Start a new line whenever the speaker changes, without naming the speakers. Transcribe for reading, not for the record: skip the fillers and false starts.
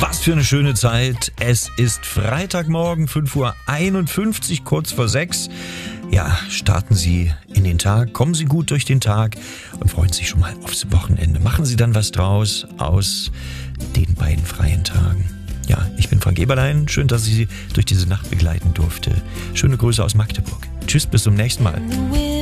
Was für eine schöne Zeit. Es ist Freitagmorgen, 5:51 Uhr, kurz vor 6. Ja, starten Sie in den Tag, kommen Sie gut durch den Tag und freuen sich schon mal aufs Wochenende. Machen Sie dann was draus aus den beiden freien Tagen. Ja, ich bin Frank Eberlein. Schön, dass ich Sie durch diese Nacht begleiten durfte. Schöne Grüße aus Magdeburg. Tschüss, bis zum nächsten Mal.